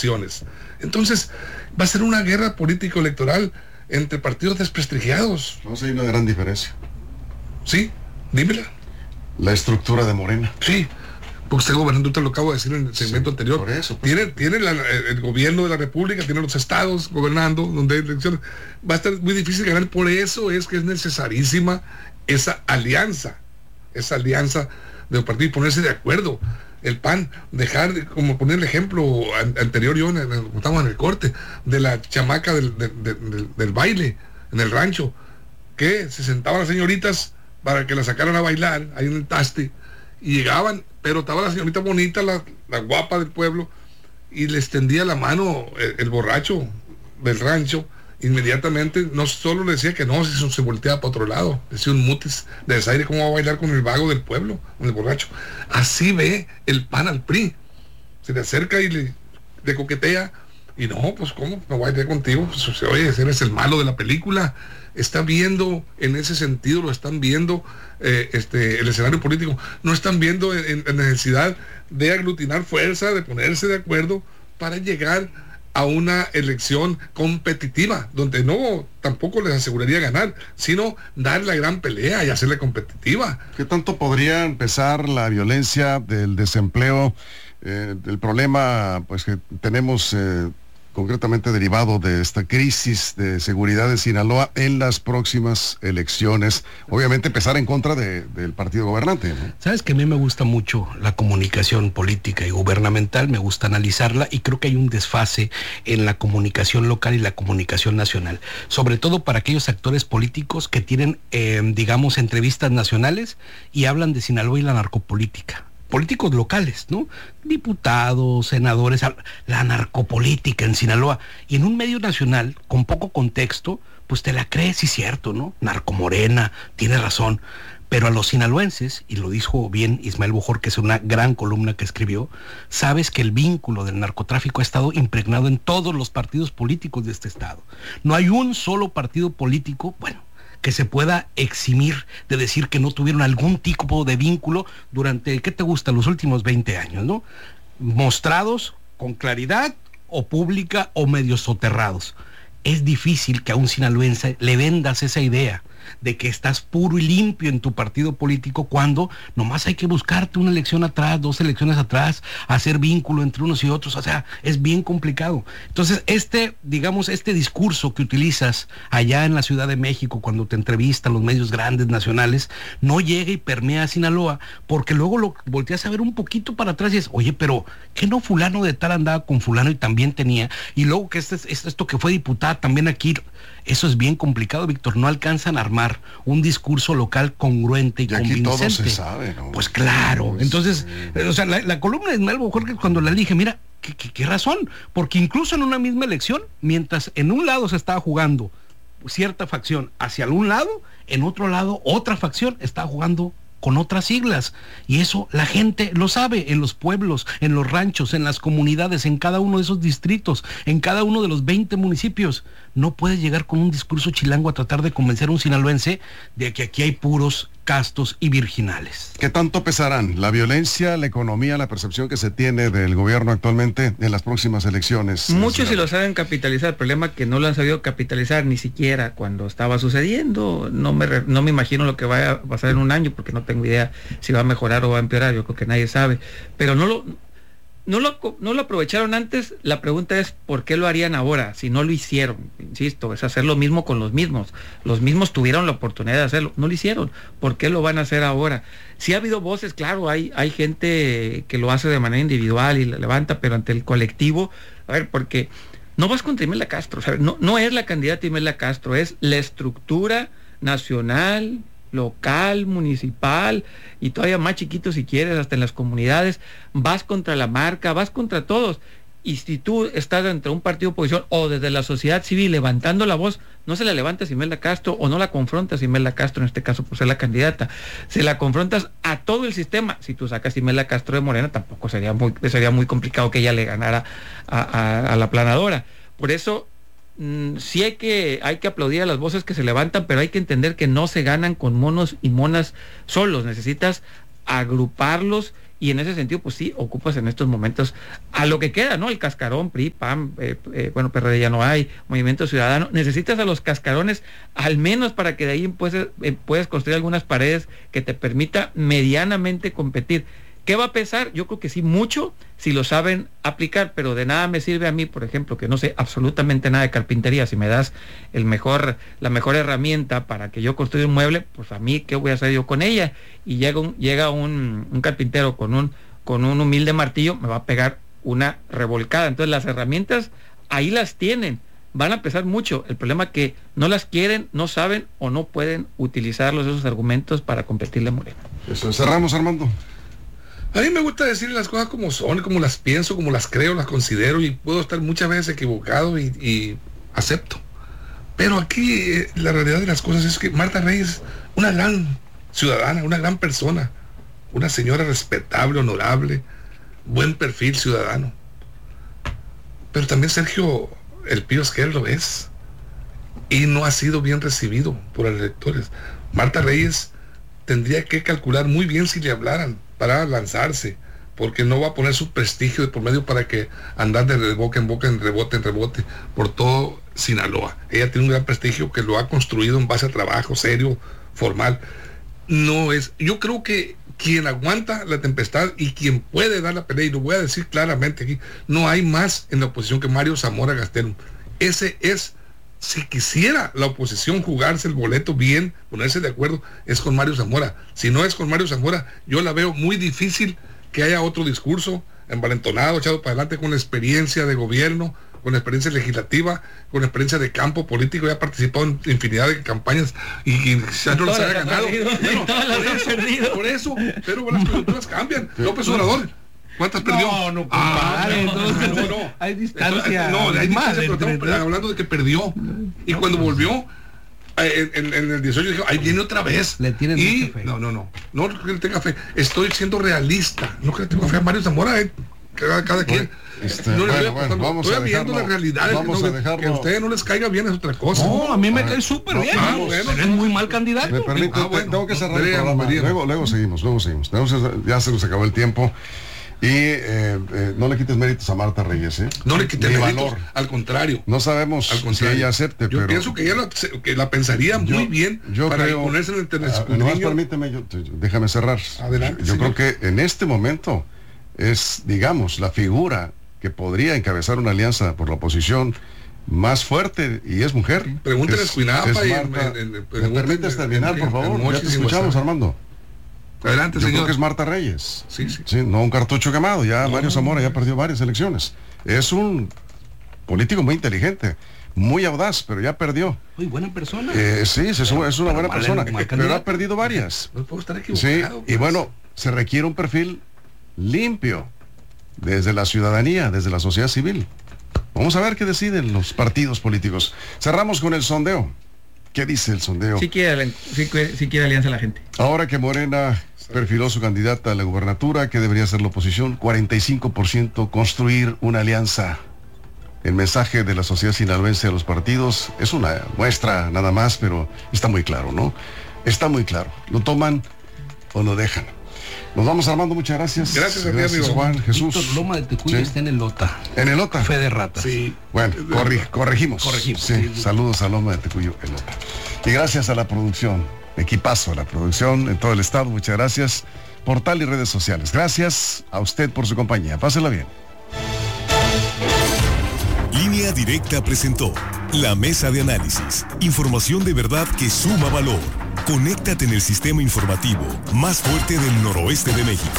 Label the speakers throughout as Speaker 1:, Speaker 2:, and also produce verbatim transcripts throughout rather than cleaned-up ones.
Speaker 1: elecciones. Entonces, va a ser una guerra político-electoral entre partidos desprestigiados.
Speaker 2: No sé, hay una gran diferencia.
Speaker 1: Sí, dímela.
Speaker 2: La estructura de Morena.
Speaker 1: Sí, porque está gobernando, te lo acabo de decir en el segmento sí, anterior.
Speaker 2: Por eso. Pues,
Speaker 1: tiene tiene la, el gobierno de la República, tiene los estados gobernando, donde hay elecciones. Va a estar muy difícil ganar, por eso es que es necesarísima esa alianza, esa alianza de los partidos y ponerse de acuerdo. El P A N, dejar, como poner el ejemplo an, anterior, yo, en el, estamos en el corte, de la chamaca del, del, del, del baile, en el rancho, que se sentaban las señoritas para que la sacaran a bailar, ahí en el taste, y llegaban, pero estaba la señorita bonita, la, la guapa del pueblo, y le extendía la mano el, el borracho del rancho, inmediatamente, no solo le decía que no, si se volteaba para otro lado, decía un mutis de desaire, ¿cómo va a bailar con el vago del pueblo, con el borracho? Así ve el P A N al P R I, se le acerca y le, le coquetea, y no, pues ¿cómo? Me voy a ir contigo, pues, oye, eres el malo de la película. Está viendo, en ese sentido, lo están viendo eh, este, el escenario político, no están viendo en, en necesidad de aglutinar fuerza, de ponerse de acuerdo para llegar a una elección competitiva, donde no tampoco les aseguraría ganar, sino dar la gran pelea y hacerla competitiva.
Speaker 2: ¿Qué tanto podría empezar la violencia del desempleo, eh, del problema pues que tenemos eh, concretamente derivado de esta crisis de seguridad de Sinaloa en las próximas elecciones? Obviamente empezar en contra de, del partido gobernante, ¿no?
Speaker 3: Sabes que a mí me gusta mucho la comunicación política y gubernamental, me gusta analizarla, y creo que hay un desfase en la comunicación local y la comunicación nacional, sobre todo para aquellos actores políticos que tienen, eh, digamos, entrevistas nacionales y hablan de Sinaloa y la narcopolítica. Políticos locales, ¿no? Diputados, senadores, la narcopolítica en Sinaloa. Y en un medio nacional, con poco contexto, pues te la crees, sí, cierto, ¿no? Narcomorena, tiene razón. Pero a los sinaloenses, y lo dijo bien Ismael Bojor, que es una gran columna que escribió, sabes que el vínculo del narcotráfico ha estado impregnado en todos los partidos políticos de este estado. No hay un solo partido político, bueno, que se pueda eximir de decir que no tuvieron algún tipo de vínculo durante, ¿qué te gusta?, los últimos veinte años, ¿no? Mostrados con claridad, o pública, o medio soterrados. Es difícil que a un sinaloense le vendas esa idea de que estás puro y limpio en tu partido político, cuando nomás hay que buscarte una elección atrás, dos elecciones atrás, hacer vínculo entre unos y otros. O sea, es bien complicado. Entonces, este, digamos, este discurso que utilizas allá en la Ciudad de México, cuando te entrevistan los medios grandes nacionales, no llega y permea a Sinaloa, porque luego lo volteas a ver un poquito para atrás y dices, oye, pero ¿qué no fulano de tal andaba con fulano y también tenía? Y luego que este, esto que fue diputada también aquí. Eso es bien complicado, Víctor. No alcanzan a armar un discurso local congruente y, y convincente.
Speaker 2: Aquí todo se sabe, ¿no?
Speaker 3: Pues claro. Entonces, sí. o sea, la, la columna de Ismael Bojor, cuando la dije, mira, ¿qué, qué, qué razón? Porque incluso en una misma elección, mientras en un lado se estaba jugando cierta facción hacia algún lado, en otro lado otra facción estaba jugando con otras siglas, y eso la gente lo sabe, en los pueblos, en los ranchos, en las comunidades, en cada uno de esos distritos, en cada uno de los veinte municipios. No puedes llegar con un discurso chilango a tratar de convencer a un sinaloense de que aquí hay puros, castos y virginales.
Speaker 2: ¿Qué tanto pesarán la violencia, la economía, la percepción que se tiene del gobierno actualmente en las próximas elecciones?
Speaker 4: Muchos sí lo saben capitalizar, el problema es que no lo han sabido capitalizar ni siquiera cuando estaba sucediendo. No me, no me imagino lo que vaya a pasar en un año, porque no tengo idea si va a mejorar o va a empeorar, yo creo que nadie sabe, pero no lo... No lo, no lo aprovecharon antes. La pregunta es, ¿por qué lo harían ahora? Si no lo hicieron, insisto, es hacer lo mismo con los mismos. Los mismos tuvieron la oportunidad de hacerlo, no lo hicieron. ¿Por qué lo van a hacer ahora? Sí ha habido voces, claro, hay, hay gente que lo hace de manera individual y la levanta, pero ante el colectivo, a ver, porque no vas contra Imelda Castro, ¿sabes? No, no es la candidata Imelda Castro, es la estructura nacional, local, municipal, y todavía más chiquito si quieres, hasta en las comunidades. Vas contra la marca, vas contra todos, y si tú estás dentro de un partido de oposición o desde la sociedad civil levantando la voz, no se la levantas a Imelda Castro o no la confrontas a Imelda Castro, en este caso por ser la candidata, se la confrontas a todo el sistema. Si tú sacas a Imelda Castro de Morena, tampoco sería muy, sería muy complicado que ella le ganara a, a, a la planadora. Por eso Mm, sí hay que, hay que aplaudir a las voces que se levantan, pero hay que entender que no se ganan con monos y monas solos. Necesitas agruparlos y en ese sentido, pues sí, ocupas en estos momentos a lo que queda, ¿no? El cascarón, P R I, P A M, eh, eh, bueno, P R D ya no hay, Movimiento Ciudadano, necesitas a los cascarones, al menos para que de ahí puedes, eh, puedes construir algunas paredes que te permita medianamente competir. ¿Qué va a pesar? Yo creo que sí, mucho, si lo saben aplicar, pero de nada me sirve a mí, por ejemplo, que no sé absolutamente nada de carpintería. Si me das el mejor, la mejor herramienta para que yo construya un mueble, pues a mí, ¿qué voy a hacer yo con ella? Y llega un, llega un, un carpintero con un, con un humilde martillo, me va a pegar una revolcada. Entonces las herramientas ahí las tienen, van a pesar mucho. El problema es que no las quieren, no saben o no pueden utilizarlos esos argumentos para competirle a Morena.
Speaker 2: Eso, cerramos, Armando.
Speaker 1: A mí me gusta decir las cosas como son, como las pienso, como las creo, las considero, y puedo estar muchas veces equivocado y, y acepto. Pero aquí eh, la realidad de las cosas es que Marta Reyes, una gran ciudadana, una gran persona, una señora respetable, honorable, buen perfil ciudadano. Pero también Sergio El Pío Esquer lo es, y no ha sido bien recibido por los electores. Marta Reyes tendría que calcular muy bien si le hablaran para lanzarse, porque no va a poner su prestigio de por medio para que andar de boca en boca, en rebote en rebote, por todo Sinaloa. Ella tiene un gran prestigio que lo ha construido en base a trabajo serio, formal. No es, yo creo que quien aguanta la tempestad y quien puede dar la pelea, y lo voy a decir claramente aquí, no hay más en la oposición que Mario Zamora Gastelum. Ese es, si quisiera la oposición jugarse el boleto bien, ponerse de acuerdo, es con Mario Zamora. Si no es con Mario Zamora, yo la veo muy difícil que haya otro discurso envalentonado, echado para adelante, con experiencia de gobierno, con experiencia legislativa, con experiencia de campo político. Ya ha participado en infinidad de campañas y, y ya no las haya ganado. Bueno, por, eso, por eso, pero las coyunturas cambian. López Obrador, ¿cuántas perdió?
Speaker 3: No, no,
Speaker 1: ah,
Speaker 3: no,
Speaker 1: entonces, no, no.
Speaker 3: Hay distancia.
Speaker 1: No, hay
Speaker 3: más,
Speaker 1: distancia, pero estamos hablando de que perdió. Y cuando volvió, en, en, en el dieciocho dijo, ahí viene otra vez.
Speaker 3: Le tienen
Speaker 1: y,
Speaker 3: mucha fe.
Speaker 1: No, no, no. No que le tenga fe. Estoy siendo realista. No que le tenga fe a Mario Zamora, eh. Cada, cada quien.
Speaker 2: Este,
Speaker 1: no
Speaker 2: bueno, bueno, vamos
Speaker 1: estoy
Speaker 2: a
Speaker 1: viendo
Speaker 2: dejarlo,
Speaker 1: la realidad.
Speaker 2: vamos
Speaker 1: no,
Speaker 2: a dejarlo.
Speaker 1: Que a ustedes no les caiga bien es otra cosa.
Speaker 3: No, a mí me cae súper bien.
Speaker 1: Ah, bueno,
Speaker 3: pero es muy mal candidato.
Speaker 2: Me permite,
Speaker 1: Ah, bueno,
Speaker 2: tengo que cerrar
Speaker 1: veríamos,
Speaker 2: el programa.
Speaker 1: veríamos.
Speaker 2: Luego, luego seguimos, luego seguimos. Tenemos, ya se nos acabó el tiempo. Y eh, eh, no le quites méritos a Marta Reyes, ¿eh?
Speaker 1: No le quité
Speaker 2: Ni
Speaker 1: méritos,
Speaker 2: valor.
Speaker 1: Al contrario.
Speaker 2: No sabemos
Speaker 1: Al
Speaker 2: si
Speaker 1: contrario.
Speaker 2: ella acepte,
Speaker 1: yo
Speaker 2: pero...
Speaker 1: pienso que ella la, que la pensaría
Speaker 2: yo,
Speaker 1: muy bien
Speaker 2: yo
Speaker 1: para
Speaker 2: creo,
Speaker 1: ponerse en el
Speaker 2: ah, nomás
Speaker 1: escrutinio.
Speaker 2: permíteme, yo, déjame cerrar.
Speaker 1: Adelante,
Speaker 2: Yo
Speaker 1: señor.
Speaker 2: creo que en este momento es, digamos, la figura que podría encabezar una alianza por la oposición más fuerte, y es mujer.
Speaker 1: Pregúntale
Speaker 2: Es-
Speaker 1: a Escuinapa
Speaker 2: es
Speaker 1: y en-
Speaker 2: Marta.
Speaker 1: en- en-
Speaker 2: ¿Me
Speaker 1: pregúntale
Speaker 2: permites
Speaker 1: en-
Speaker 2: terminar,
Speaker 1: en-
Speaker 2: por
Speaker 1: en
Speaker 2: favor? Ya
Speaker 1: Mochis
Speaker 2: te
Speaker 1: y
Speaker 2: escuchamos,
Speaker 1: WhatsApp.
Speaker 2: Armando.
Speaker 1: Adelante,
Speaker 2: Yo
Speaker 1: señor.
Speaker 2: creo que es Marta Reyes.
Speaker 1: Sí, sí.
Speaker 2: Sí, no un cartucho quemado. Ya
Speaker 1: No.
Speaker 2: Mario Zamora ya perdió varias elecciones. Es un político muy inteligente, muy audaz, pero ya perdió.
Speaker 3: Muy buena persona.
Speaker 2: Eh, sí, es,
Speaker 3: Pero-
Speaker 2: es una
Speaker 3: pero
Speaker 2: buena
Speaker 3: mal-
Speaker 2: persona,
Speaker 3: mal
Speaker 2: pero
Speaker 3: candidato.
Speaker 2: ha perdido varias.
Speaker 1: No puedo estar
Speaker 2: Sí,
Speaker 1: equivocado.
Speaker 2: y
Speaker 1: pues.
Speaker 2: bueno, se requiere un perfil limpio desde la ciudadanía, desde la sociedad civil. Vamos a ver qué deciden los partidos políticos. Cerramos con el sondeo. ¿Qué dice el sondeo?
Speaker 4: Sí quiere, sí, quiere- sí quiere alianza la gente.
Speaker 2: Ahora que Morena perfiló su candidata a la gubernatura, ¿qué debería ser la oposición? cuarenta y cinco por ciento construir una alianza. El mensaje de la sociedad sinaloense a los partidos es una muestra nada más, pero está muy claro, ¿no? Está muy claro. Lo toman o lo dejan. Nos vamos, Armando, muchas gracias.
Speaker 1: Gracias a ti, amigo.
Speaker 2: Juan, Jesús.
Speaker 3: Víctor Loma de Tecuyo
Speaker 2: Sí.
Speaker 3: está en el Lota.
Speaker 2: En el OTA.
Speaker 3: Fe de rata.
Speaker 1: Sí.
Speaker 2: Bueno, corri- corregimos.
Speaker 3: Corregimos,
Speaker 2: Sí,
Speaker 3: sí.
Speaker 2: saludos a Loma de Tecuyo, el OTA. Y gracias a la producción, equipazo a la producción en todo el estado, muchas gracias. Portal y redes sociales. Gracias a usted por su compañía. Pásela bien.
Speaker 5: Línea Directa presentó la mesa de análisis. Información de verdad que suma valor. Conéctate en el sistema informativo más fuerte del noroeste de México.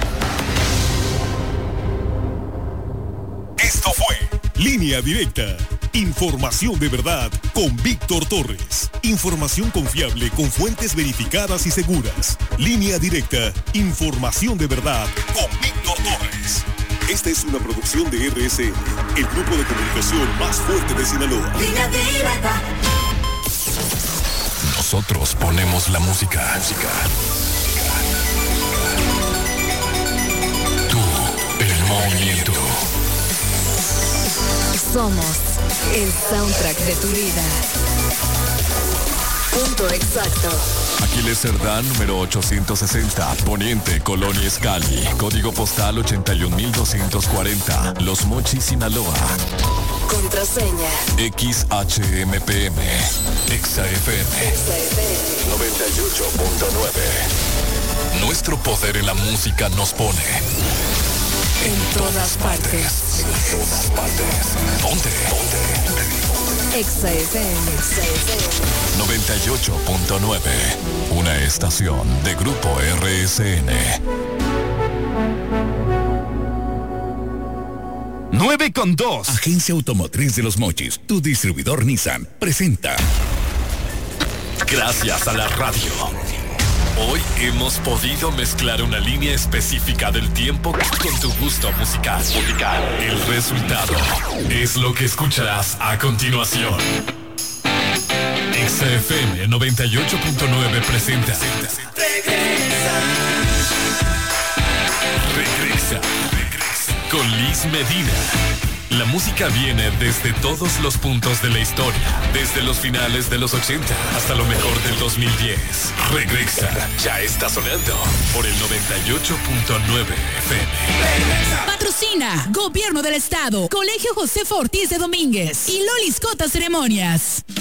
Speaker 5: Esto fue Línea Directa. Información de verdad con Víctor Torres. Información confiable con fuentes verificadas y seguras. Línea Directa. Información de verdad con Víctor Torres. Esta es una producción de R S N, el grupo de comunicación más fuerte de Sinaloa.
Speaker 6: Línea Directa.
Speaker 5: Nosotros ponemos la música. Música. Tú, el movimiento.
Speaker 6: Somos el soundtrack de tu vida. Punto exacto.
Speaker 5: Aquiles Cerdán, número ochocientos sesenta, Poniente, Colonia Escali, código postal ochenta y un mil doscientos cuarenta, Los Mochis, Sinaloa.
Speaker 6: Contraseña.
Speaker 5: X H M P M, Exa F M, noventa y ocho punto nueve. Nuestro poder en la música nos pone
Speaker 6: en todas partes.
Speaker 5: En todas partes. ¿Dónde? ¿Dónde?
Speaker 6: Exa F M.
Speaker 5: noventa y ocho punto nueve. Una estación de Grupo R S N.
Speaker 7: nueve con dos. Agencia Automotriz de Los Mochis, tu distribuidor Nissan, presenta.
Speaker 5: Gracias a la radio. Hoy hemos podido mezclar una línea específica del tiempo con tu gusto musical. musical. El resultado es lo que escucharás a continuación. Exa F M noventa y ocho punto nueve presenta. Regresa. Regresa. Regresa. Con Liz Medina. La música viene desde todos los puntos de la historia, desde los finales de los ochenta hasta lo mejor del dos mil diez. Regresa, ya está sonando por el noventa y ocho punto nueve F M.
Speaker 8: Patrocina Gobierno del Estado, Colegio José Ortiz de Domínguez y Lolis Cota Ceremonias.